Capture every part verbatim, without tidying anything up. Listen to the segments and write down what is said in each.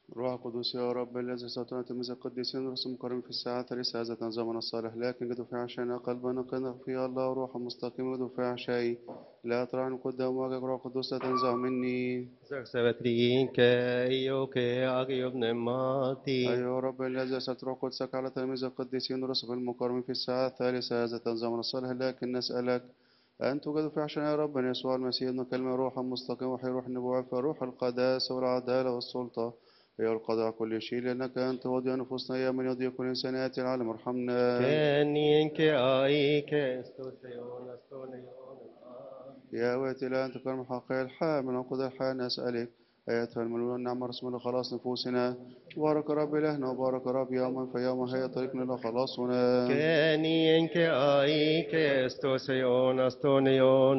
روح القدس يا رب الذي استطعنا تلميذ القديسين رسم كرم في الساعة الثالثة هذا الزمن الصالح لكن قد في عشان قلبنا قد في الله روح مستقيم قد في عشاي لا ترعني قدام وجهك روح القدس لا تنزع مني. Sabatrin ke io che agio pneumati. أيها رب الذي أرسلت روح قدسك على تلاميذ القديسين رسل المكرمين في الساعة الثالثة هذا الزمن الصالح لكن نسألك أن توجد في عشان يا رب يسوع المسيح ابن كلمة روحا مستقيم وحي روح النبوة فروح القداسة والعدالة والسلطة هي القضاء كل شيء لأنك أنت وضع نفوسنا يا من يضيء كل إنسان يأتي العالم ارحمنا. Kenien ke ai ke stosion astonion. يا واتي لا أنت كرم حقيقي الحامل عن قدر الحياة نسألك أيتها الملون النعمة رسمنا خلاص نفوسنا بارك رب إلهنا وبارك رب يوما فيوما هي طريقنا إلى خلاصنا. Kenien ke ai ke stosion astonion.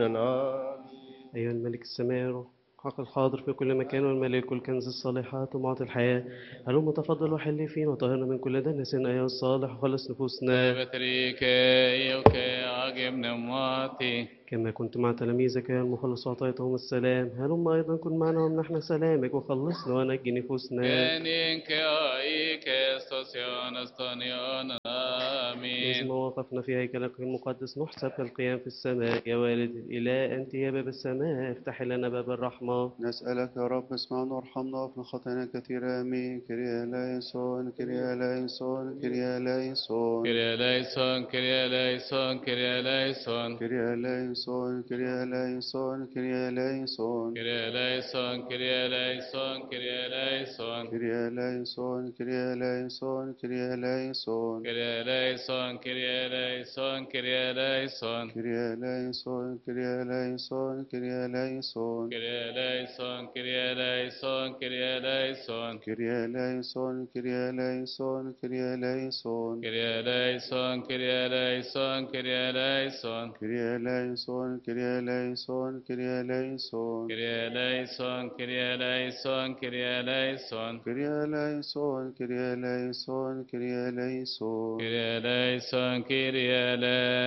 أيها الملك السماوي حق الحاضر في كل مكان والملك كل كنز الصالحات ومعطي الحياة هلم تفضل وحل فينا وطهرنا من كل دنس أيها الصالح وخلص نفوسنا Sabatri ke io che agio pneumati. كما كنت مع تلاميذك يا المخلص وأعطيتهم السلام هلم أيضا كن معنا وامنحنا سلامك وخلصنا ونجي نفوسنا Kenien ke ai ke stosion astonion. إذ آمين. ما وقفنا في هيكلك المقدس نحسب كالقيام في السماء يا والد الإله أنت يا باب السماء افتح لنا باب الرحمة نسألك يا رب اسمعنا وارحمنا وفي خطايانا كثيرة آمين. كريا لايسون كريا لايسون كريا لايسون Kyrie eleison, Kyrie eleison, Kyrie eleison. كريا لايسون كريا لايسون كريا لايسون Kyrie eleison, Kyrie eleison, Kyrie eleison. كريا لايسون كريا لايسون كريا لايسون Kyrie eleison, Kyrie eleison, Kyrie eleison. كريا لايسون كريا لايسون كريا لايسون Kyrie eleison, Kyrie eleison, Kyrie eleison. كريا لايسون كريا لايسون كريا لايسون Kyrie eleison, Kyrie eleison, Kyrie eleison. كريا لايسون كريا لايسون كريا لايسون Kyrie eleison, Kyrie eleison, Kyrie eleison. كريا لايسون كريا لايسون كريا لايسون Kyrie eleison, Kyrie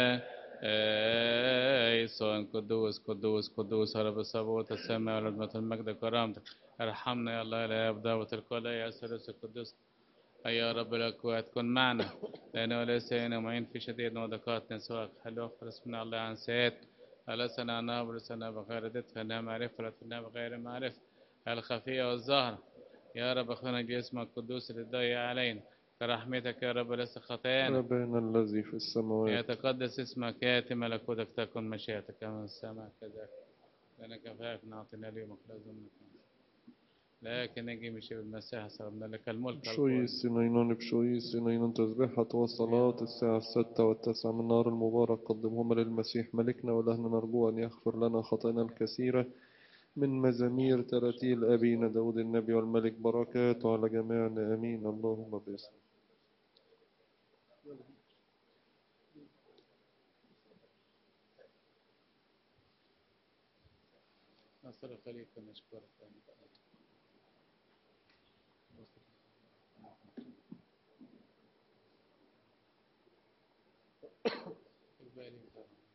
eleison. قدوس قدوس قدوس يا رب الصبوت السماء والعظمة المجد كرامتك. ارحمنا يا الله يا ابدا وتركوا يا ثالوث القدوس. يا رب الأكواد كن معنا لأنه ليس هنا معين في شديد ودقات سواك هل أخلص من الله عن سيد ألسنا نابرسنا بغير دت فإنها معرفة لتنا بغير معرفة الخفية والظاهرة يا رب أخونا جسمك القدوس للضيق علينا كرحمتك يا رب ليس خطايانا. أبانا الذي في السماوات يتقدس اسمك يأتي ملكوتك تكن مشيئتك كما في السماء كذلك لنا كفاف نعطينا اليوم خلاص منك لكن نجي مشي بالمسيح صرنا لك الملك بشوي سنينون بشوي سنينون تسبيحة والصلاة الساعة الستة والتسعة من نار المبارك قدمهما للمسيح ملكنا ولهنا نرجو أن يغفر لنا خطايانا الكثيرة من مزامير تراتيل أبينا داود النبي والملك بركاته على جميعنا آمين اللهم باسم نصر خليك نشكرك بالي